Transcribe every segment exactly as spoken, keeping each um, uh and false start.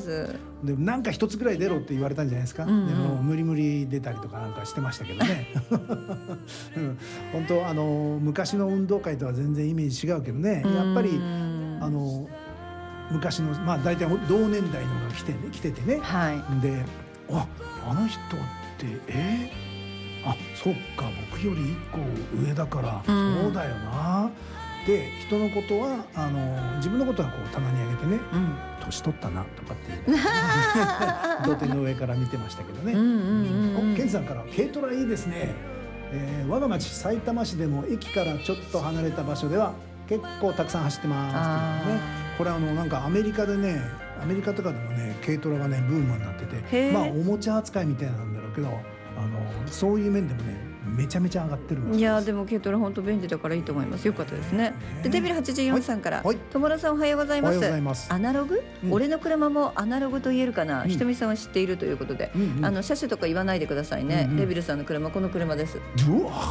。 でなんか一つぐらい出ろって言われたんじゃないですか、うんうん、でも無理無理出たりとかなんかしてましたけどね、うん、本当あの昔の運動会とは全然イメージ違うけどね、やっぱりあの昔のまあ大体同年代のが来て、ね、来ててね、はい、でああの人ってえー、あそっか僕よりいっこ上だから、うん、そうだよなで人のことはあの自分のことはこう棚に上げてね、うん、年取ったなとかっていう土手の上から見てましたけどね。ケンさんから軽トラいいですね、えー、我が町さいたま市でも駅からちょっと離れた場所では結構たくさん走ってますけどね。これあのなんかアメリカでねアメリカとかでもね軽トラがねブームになってて、まあおもちゃ扱いみたいなんだろうけど、あのそういう面でもねめちゃめちゃ上がってるんです。 いやでも軽トラ本当便利だからいいと思います。よかったですね。でデビルはちじゅうよんさんから、はい、友田さんおはようございます。おはようございます。アナログ、うん、俺の車もアナログと言えるかな、うん、ひとみさんは知っているということで、うんうん、あの車種とか言わないでくださいね、うんうん、デビルさんの車この車です。うわ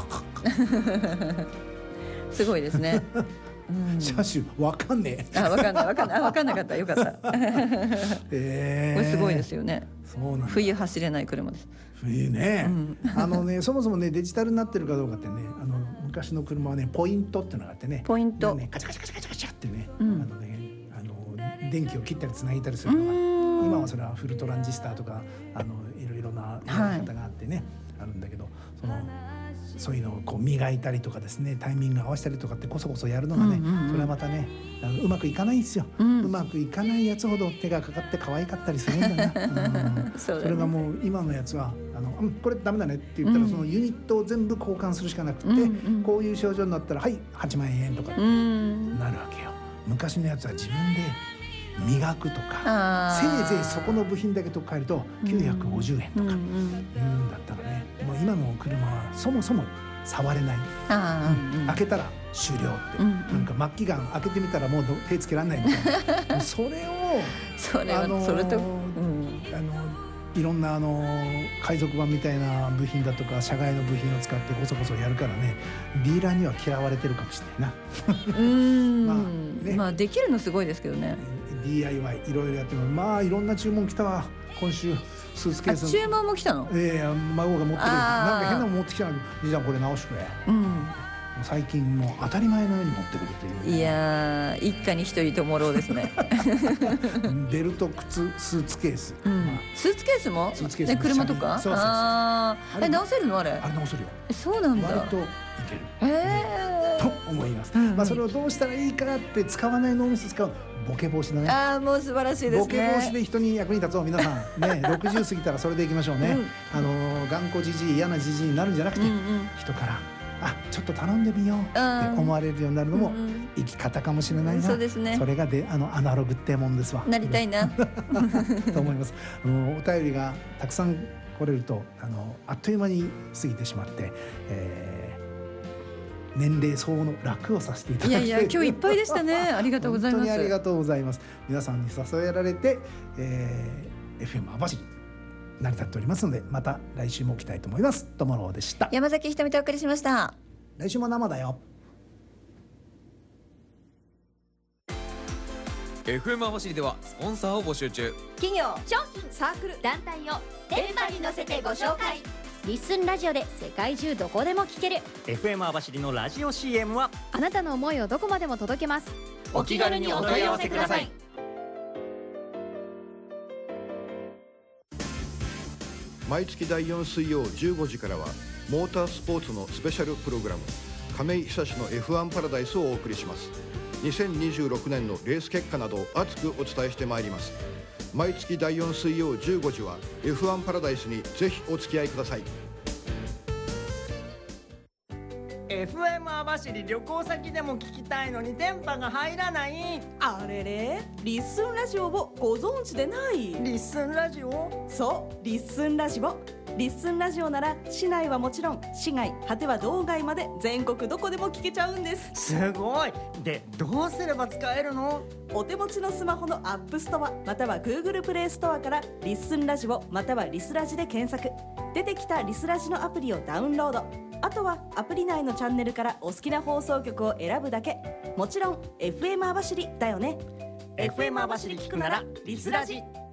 すごいですね。 うん、車種わかんねえ。 あ、わかんないわかんない。あ、わかんなかった。よかった。えー、これすごいですよね。そうなんだ。冬走れない車です。 冬ね。うん、あのねそもそもねデジタルになってるかどうかってね、あの昔の車はねポイントっていうのがあってね。 ポイント。 ねカチャカチャカチャカチャカチャってね、うん、あのねあの電気を切ったりつなげたりするのが、今はそれはフルトランジスタとかあのいろいろなやり方があってね、はい、あるんだけどその。そういうのをこう磨いたりとかですね、タイミング合わせたりとかってこそこそやるのがね、うんうんうん、それはまたねあのうまくいかないんですよ、うん、うまくいかないやつほど手がかかって可愛かったりするんだな、うんそ, ね、それがもう今のやつはあの、うん、これダメだねって言ったら、うん、そのユニットを全部交換するしかなくて、うんうん、こういう症状になったらはいはちまんえんとかってなるわけよ。昔のやつは自分で磨くとかせいぜいそこの部品だけと変えるときゅうひゃくごじゅうえんとかいうんだったらね、もう今の車はそもそも触れない、あ、うん、開けたら終了って、うん、なんか末期がん開けてみたらもう手つけられないみたいなそれをそれはあのそれと、うん、 あのいろんなあの海賊版みたいな部品だとか社外の部品を使ってこそこそやるからね、ディーラーには嫌われてるかもしれないな。 うーんまあね、まあできるのすごいですけどね。 ディーアイワイ いろいろやってもまあいろんな注文来たわ今週。スーツケース注文も来たの。 ええー、孫が持ってるなんか変なの持ってきたのにじゃあこれ直してくれ、うん、もう最近もう当たり前のように持ってくるという、ね、 いや一家に一人ともろうですね。 ベルト靴スーツケース、 うんまあ、スーツケースもスーツケースも、ね、車とかそうそうそうああれ直せるのあれあれ直せるよ。 そうなんだ。 割といける、えー、と思います、うんうんまあ、それをどうしたらいいかって使わない脳みそ使うボケ防止だね。 ああもう素晴らしいですね。 ボケ防止で人に役に立つを皆さんねろくじゅう過ぎたらそれでいきましょうね、うん、あの頑固じじい嫌なじじいになるんじゃなくて、うんうん、人からあちょっと頼んでみようって思われるようになるのも生き方かもしれないな、うん、 そうですね。 それがであのアナログってもんですわ。 なりたいなと思います。あのお便りがたくさん来れるとあのあっという間に過ぎてしまって、えー年齢相応の楽をさせていただきたい。 いやいや今日いっぱいでしたね。ありがとうございます。 本当にありがとうございます。皆さんに支えられて、えー、エフエム 網走成り立っておりますのでまた来週も来たいと思います。トモローでした。 山崎ひとみとお送りしました。 来週も生だよ。 エフエム 網走ではスポンサーを募集中。 企業、商品、サークル、団体を電波に乗せてご紹介。リッスンラジオで世界中どこでも聞けるエフエム 網走のラジオ シーエム はあなたの思いをどこまでも届けます。 お気軽にお問い合わせください。 毎月だいよん水曜じゅうごじからはモータースポーツのスペシャルプログラム亀井久志の エフワン パラダイスをお送りします。にせんにじゅうろくねんのレース結果などを熱くお伝えしてまいります。毎月だいよん水曜じゅうごじは エフワン パラダイスにぜひお付き合いください。 エフエム 網走旅行先でも聞きたいのに電波が入らない。 あれれリッスンラジオをご存知でない？ リッスンラジオ？ そうリッスンラジオ。リッスンラジオなら市内はもちろん市外果ては道外まで全国どこでも聞けちゃうんです。 すごい。でどうすれば使えるの？ お手持ちのスマホのアップストアまたは Google プレイストアからリッスンラジオまたはリスラジで検索。出てきたリスラジのアプリをダウンロード。あとはアプリ内のチャンネルからお好きな放送局を選ぶだけ。もちろん エフエム 網走だよね。 エフエム 網走聞くならリスラジ。